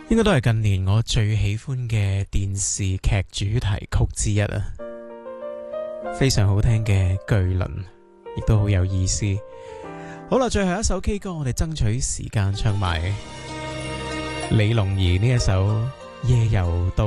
應該都係近年我最喜歡嘅電視劇主題曲之一啊！非常好聽嘅巨輪，亦都好有意思。好啦，最後一首 K 歌，我哋爭取時間唱埋李龍兒呢一首《夜遊到